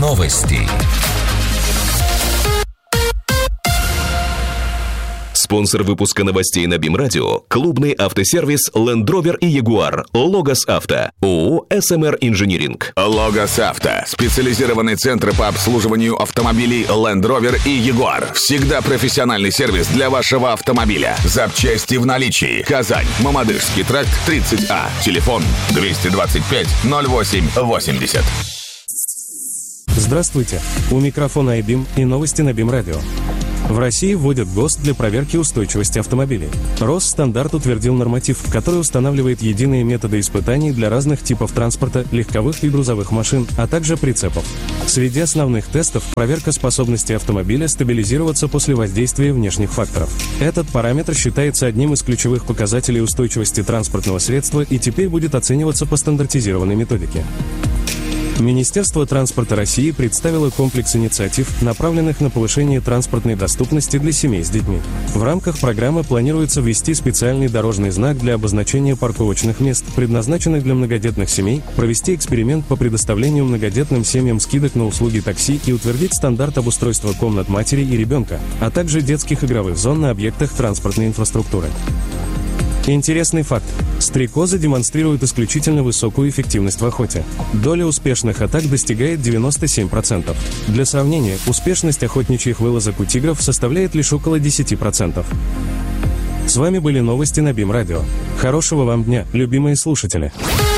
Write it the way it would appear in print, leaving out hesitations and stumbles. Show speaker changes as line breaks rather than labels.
Новости.
Спонсор выпуска новостей на БИМ-радио – клубный автосервис Land Rover и Jaguar, Logos Авто, ООО «СМР Инжиниринг».
Logos Авто – специализированный центр по обслуживанию автомобилей Land Rover и Jaguar. Всегда профессиональный сервис для вашего автомобиля. Запчасти в наличии. Казань, Мамадышский тракт, 30А. Телефон 225 08 80.
Здравствуйте. У микрофона iBIM и новости на БИМ-радио. В России вводят ГОСТ для проверки устойчивости автомобилей. Росстандарт утвердил норматив, который устанавливает единые методы испытаний для разных типов транспорта, легковых и грузовых машин, а также прицепов. Среди основных тестов – проверка способности автомобиля стабилизироваться после воздействия внешних факторов. Этот параметр считается одним из ключевых показателей устойчивости транспортного средства и теперь будет оцениваться по стандартизированной методике. Министерство транспорта России представило комплекс инициатив, направленных на повышение транспортной доступности для семей с детьми. В рамках программы планируется ввести специальный дорожный знак для обозначения парковочных мест, предназначенных для многодетных семей, провести эксперимент по предоставлению многодетным семьям скидок на услуги такси и утвердить стандарт обустройства комнат матери и ребенка, а также детских игровых зон на объектах транспортной инфраструктуры. Интересный факт. Стрекозы демонстрируют исключительно высокую эффективность в охоте. Доля успешных атак достигает 97%. Для сравнения, успешность охотничьих вылазок у тигров составляет лишь около 10%. С вами были новости на БИМ-радио. Хорошего вам дня, любимые слушатели.